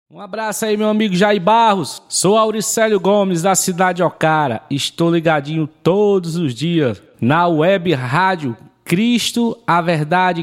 Um abraço aí, meu amigo Jair Barros. Sou Auricélio Gomes, da cidade de Ocara. Estou ligadinho todos os dias na web rádio Cristo, a Verdade